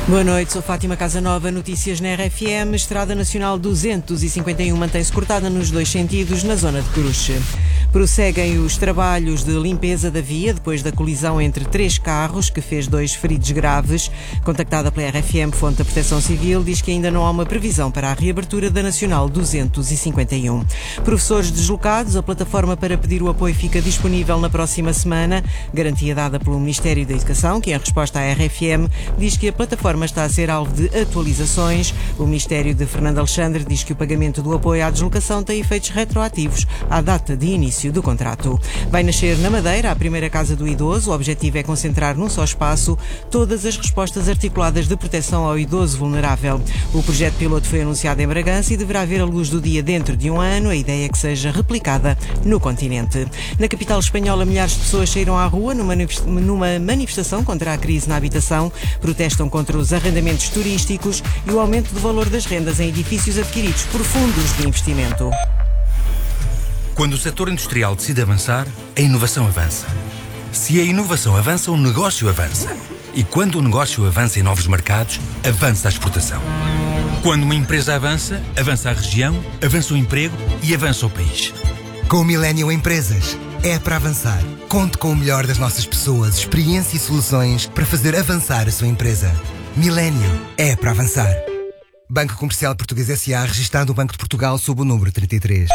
Boa noite, sou Fátima Casanova, notícias na RFM. Estrada Nacional 251 mantém-se cortada nos dois sentidos na zona de Coruche. Prosseguem os trabalhos de limpeza da via depois da colisão entre 3 carros que fez 2 feridos graves. Contactada pela RFM, fonte da Proteção Civil diz que ainda não há uma previsão para a reabertura da Nacional 251. Professores deslocados, a plataforma para pedir o apoio fica disponível na próxima semana. Garantia dada pelo Ministério da Educação, que em resposta à RFM diz que a plataforma está a ser alvo de atualizações. O Ministério de Fernando Alexandre diz que o pagamento do apoio à deslocação tem efeitos retroativos à data de início do contrato. Vai nascer na Madeira a primeira Casa do Idoso. O objetivo é concentrar num só espaço todas as respostas articuladas de proteção ao idoso vulnerável. O projeto piloto foi anunciado em Bragança e deverá ver a luz do dia dentro de um ano. A ideia é que seja replicada no continente. Na capital espanhola, milhares de pessoas saíram à rua numa manifestação contra a crise na habitação. Protestam contra os arrendamentos turísticos e o aumento do valor das rendas em edifícios adquiridos por fundos de investimento. Quando o setor industrial decide avançar, a inovação avança. Se a inovação avança, o negócio avança. E quando o negócio avança em novos mercados, avança a exportação. Quando uma empresa avança, avança a região, avança o emprego e avança o país. Com o Millennium Empresas, é para avançar. Conte com o melhor das nossas pessoas, experiência e soluções para fazer avançar a sua empresa. Millennium é para avançar. Banco Comercial Português S.A. registado no Banco de Portugal sob o número 33.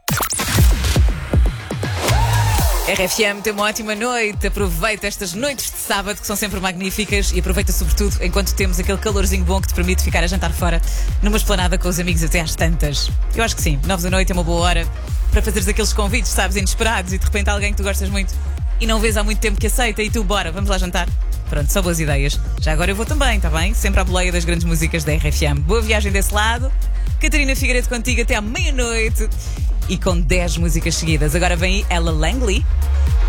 RFM, tem uma ótima noite. Aproveita estas noites de sábado que são sempre magníficas e aproveita sobretudo enquanto temos aquele calorzinho bom que te permite ficar a jantar fora numa esplanada com os amigos até às tantas. Eu acho que sim, 9 da noite é uma boa hora para fazeres aqueles convites, sabes, inesperados, e de repente alguém que tu gostas muito e não vês há muito tempo que aceita e tu, bora, vamos lá jantar. Pronto, só boas ideias. Já agora eu vou também, está bem? Sempre à boleia das grandes músicas da RFM. Boa viagem desse lado. Catarina Figueiredo contigo até à meia-noite e com 10 músicas seguidas. Agora vem aí Ella Langley